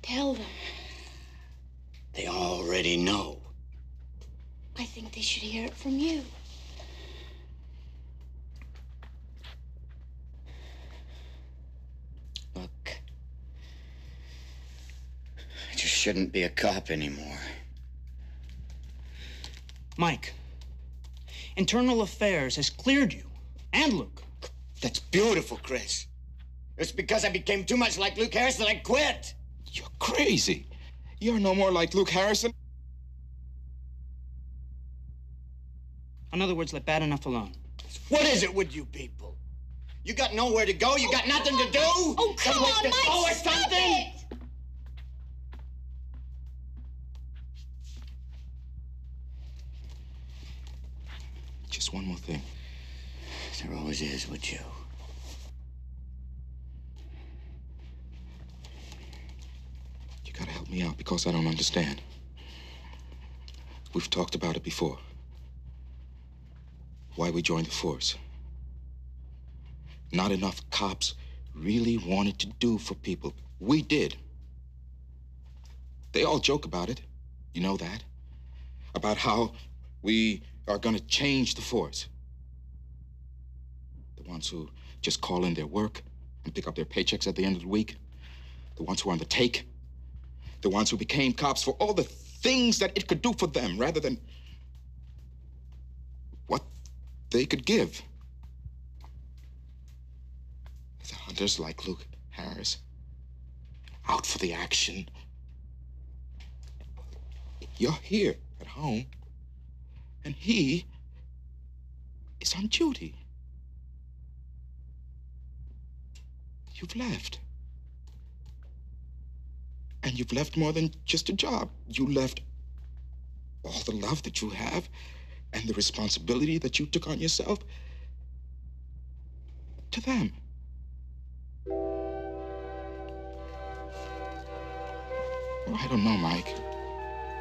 Tell them. They already know. I think they should hear it from you. Look, I just shouldn't be a cop anymore. Mike, Internal Affairs has cleared you and Luke. That's beautiful, Chris. It's because I became too much like Luke Harrison that I quit. You're crazy. You're no more like Luke Harrison. In other words, let bad enough alone. What is it with you people? You got nowhere to go? You got nothing to do? Oh, come on, to Mike, go or stop something? it! Just one more thing. There always is with you. You gotta help me out because I don't understand. We've talked about it before. Why we joined the force. Not enough cops really wanted to do for people. We did. They all joke about it. You know that? About how we are gonna change the force. The ones who just call in their work and pick up their paychecks at the end of the week. The ones who are on the take. The ones who became cops for all the things that it could do for them rather than what they could give. The hunters like Luke Harris, out for the action. You're here at home, and he is on duty. You've left. And you've left more than just a job. You left all the love that you have and the responsibility that you took on yourself to them. I don't know, Mike.